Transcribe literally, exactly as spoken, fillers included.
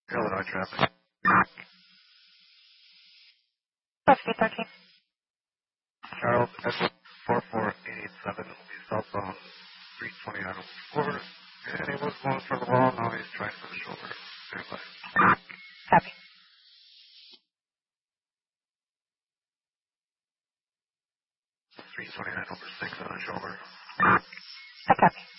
Illinois traffic. Whiskey thirteen. Charles, S four four eight seven will be southbound three twenty-nine over four. And he was going for the wall, now he's trying for the shoulder. Stand by. Copy. three twenty-nine over six on the shoulder. I copy.